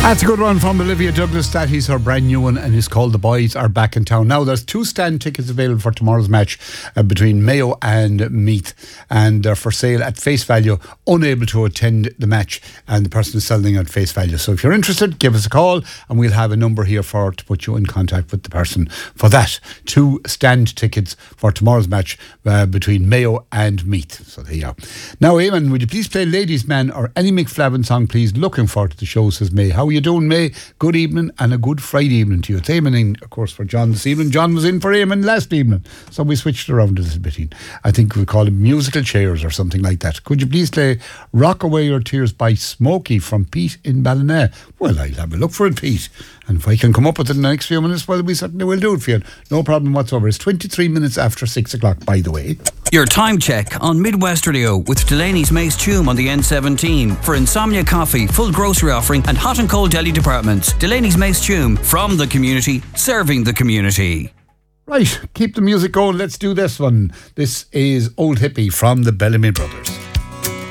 That's a good one from Olivia Douglas. That is her brand new one and it's called The Boys Are Back in Town. Now there's 2 stand tickets available for tomorrow's match between Mayo and Meath, and they're for sale at face value, unable to attend the match, and the person is selling at face value. So if you're interested, give us a call and we'll have a number here to put you in contact with the person for that. 2 stand tickets for tomorrow's match between Mayo and Meath. So there you are. Now Eamon, would you please play Ladies Man or any Mick Flavin song please? Looking forward to the show, says May. How are you doing, May? Good evening and a good Friday evening to you. It's Eamon in, of course, for John this evening. John was in for Eamon last evening, so we switched around a little bit. I think we call him musical chairs or something like that. Could you please play Rock Away Your Tears by Smokey from Pete in Ballina? Well, I'll have a look for it, Pete. And if I can come up with it in the next few minutes, well, we certainly will do it for you. No problem whatsoever. It's 23 minutes after 6 o'clock, by the way. Your time check on Midwest Radio with Delaney's Mace Tume on the N17 for Insomnia Coffee, full grocery offering and hot and cold deli departments. Delaney's Mace Tume, from the community, serving the community. Right, keep the music going. Let's do this one. This is Old Hippie from the Bellamy Brothers.